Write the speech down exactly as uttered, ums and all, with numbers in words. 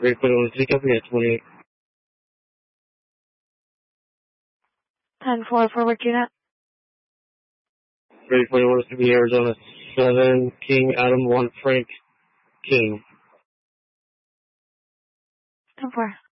Ready for the one, three, copy at twenty-eight. ten four, forward unit. Ready for the one, three, Arizona seven, King, Adam one, Frank, King. ten four.